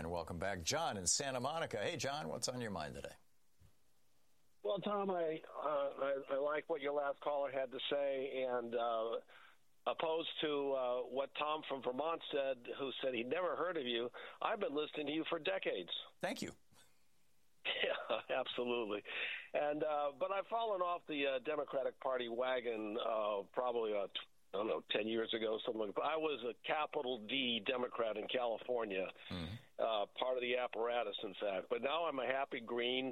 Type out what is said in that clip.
and welcome back. John in Santa Monica. Hey, John, what's on your mind today? Well, Tom, I like what your last caller had to say, and opposed to what Tom from Vermont said, who said he'd never heard of you, I've been listening to you for decades. Thank you. Yeah, absolutely. And but I've fallen off the Democratic Party wagon probably, 10 years ago, something like that. I was a capital D Democrat in California, part of the apparatus, in fact. But now I'm a happy green,